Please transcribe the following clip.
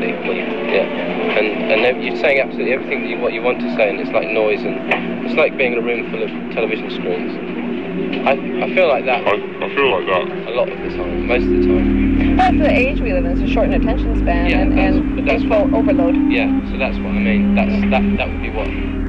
exactly. Yeah, and you're saying absolutely everything what you want to say, and it's like noise, and it's like being in a room full of television screens. I feel like that. I feel like that a lot of the time, most of the time. That's the age we live in. It's a shortened attention span and info overload. Yeah, so that's what I mean. That would be what